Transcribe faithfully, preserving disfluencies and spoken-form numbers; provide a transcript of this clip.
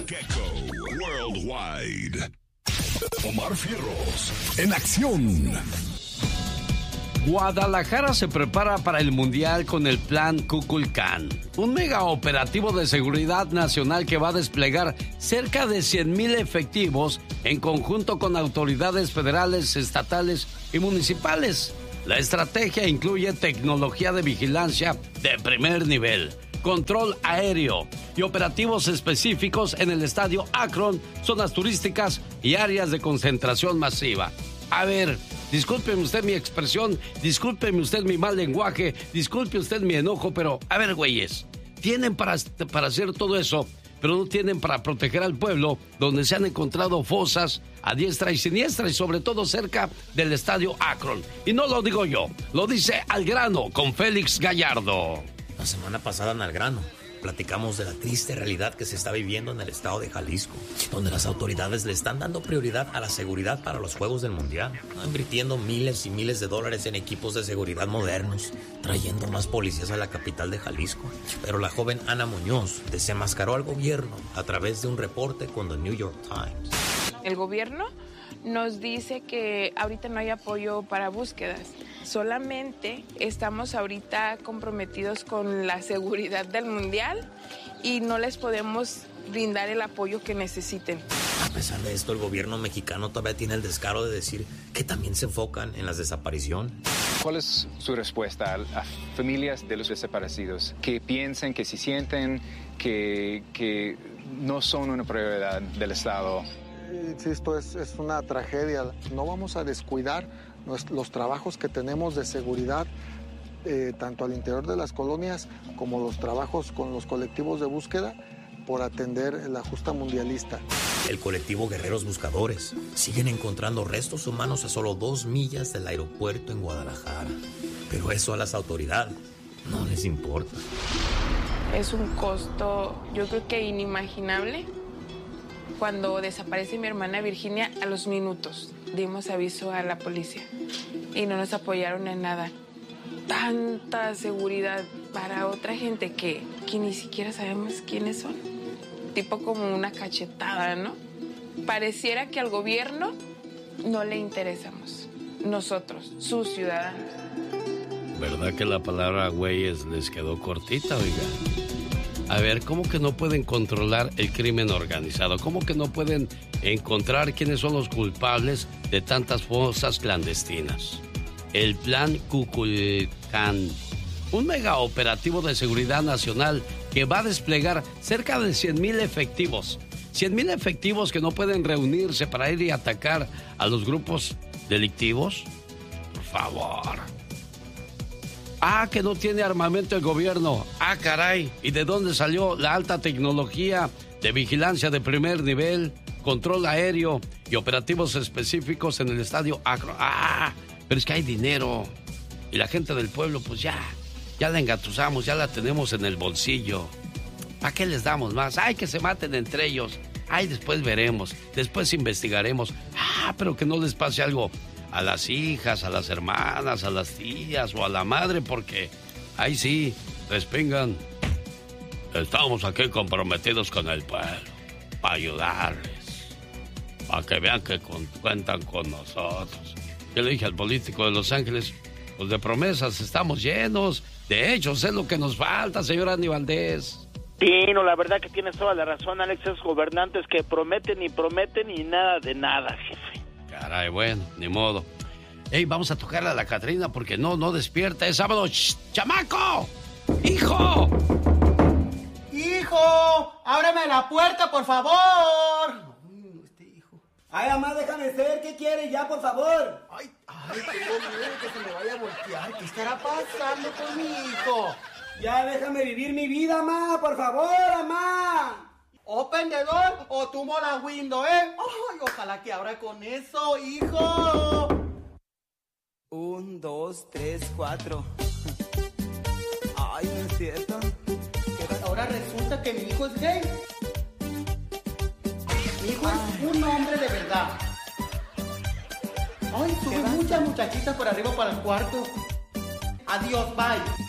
Gecko Worldwide. Omar Fierros, en acción. Guadalajara se prepara para el Mundial con el Plan Kukulcán, un mega operativo de seguridad nacional que va a desplegar cerca de cien mil efectivos en conjunto con autoridades federales, estatales y municipales. La estrategia incluye tecnología de vigilancia de primer nivel, control aéreo y operativos específicos en el estadio Akron, zonas turísticas y áreas de concentración masiva. A ver, discúlpeme usted mi expresión, discúlpeme usted mi mal lenguaje, disculpe usted mi enojo, pero a ver, güeyes, tienen para, para hacer todo eso, pero no tienen para proteger al pueblo, donde se han encontrado fosas a diestra y siniestra y sobre todo cerca del estadio Akron. Y no lo digo yo, lo dice Al Grano con Félix Gallardo. La semana pasada en Al Grano platicamos de la triste realidad que se está viviendo en el estado de Jalisco, donde las autoridades le están dando prioridad a la seguridad para los Juegos del Mundial, invirtiendo miles y miles de dólares en equipos de seguridad modernos, trayendo más policías a la capital de Jalisco. Pero la joven Ana Muñoz desenmascaró al gobierno a través de un reporte con The New York Times. El gobierno nos dice que ahorita no hay apoyo para búsquedas. Solamente estamos ahorita comprometidos con la seguridad del mundial y no les podemos brindar el apoyo que necesiten. A pesar de esto, el gobierno mexicano todavía tiene el descaro de decir que también se enfocan en las desapariciones. ¿Cuál es su respuesta a, a familias de los desaparecidos que piensan, que si sienten que, que no son una prioridad del Estado? Insisto, es, es una tragedia. No vamos a descuidar los trabajos que tenemos de seguridad, eh, tanto al interior de las colonias como los trabajos con los colectivos de búsqueda por atender la justa mundialista. El colectivo Guerreros Buscadores siguen encontrando restos humanos a solo dos millas del aeropuerto en Guadalajara. Pero eso a las autoridades no les importa. Es un costo, yo creo que inimaginable. Cuando desaparece mi hermana Virginia, a los minutos dimos aviso a la policía y no nos apoyaron en nada. Tanta seguridad para otra gente que, que ni siquiera sabemos quiénes son. Tipo como una cachetada, ¿no? Pareciera que al gobierno no le interesamos. Nosotros, sus ciudadanos. ¿Verdad que la palabra güeyes les quedó cortita, oiga? A ver, ¿cómo que no pueden controlar el crimen organizado? ¿Cómo que no pueden encontrar quiénes son los culpables de tantas fosas clandestinas? El Plan Kukulcán, un mega operativo de seguridad nacional que va a desplegar cerca de cien mil efectivos. cien mil efectivos que no pueden reunirse para ir y atacar a los grupos delictivos. Por favor. Ah, que no tiene armamento el gobierno. Ah, caray. ¿Y de dónde salió la alta tecnología de vigilancia de primer nivel, control aéreo y operativos específicos en el estadio Akron? Ah, pero es que hay dinero. Y la gente del pueblo, pues ya, ya la engatusamos, ya la tenemos en el bolsillo. ¿Para qué les damos más? Ay, que se maten entre ellos. Ay, después veremos, después investigaremos. Ah, pero que no les pase algo a las hijas, a las hermanas, a las tías o a la madre, porque ahí sí, respingan. Estamos aquí comprometidos con el pueblo, para ayudarles, para que vean que con, cuentan con nosotros. Yo le dije al político de Los Ángeles, pues de promesas estamos llenos, de hechos es lo que nos falta, señor Andy Valdés. Sí, no, la verdad que tienes toda la razón, Alex, esos gobernantes que prometen y prometen y nada de nada, jefe. Caray, bueno, ni modo. Ey, vamos a tocarle a la Catrina porque no, no despierta. Es sábado. ¡Shh! ¡Chamaco! ¡Hijo! ¡Hijo! ¡Ábreme la puerta, por favor! Ay, este hijo. Ay, mamá, déjame ser. ¿Qué quieres ya, por favor? Ay, ay, tengo miedo que se me vaya a voltear. ¿Qué estará pasando con mi hijo? Ya déjame vivir mi vida, mamá, por favor, mamá. Open the door o tumbo la window, ¿eh? Ay, ojalá que abra con eso, hijo. Un, dos, tres, cuatro. Ay, no es cierto. Ahora resulta que mi hijo es gay. Mi hijo Ay. es un hombre de verdad. Ay, tuve muchas muchachitas por arriba para el cuarto. Adiós, bye.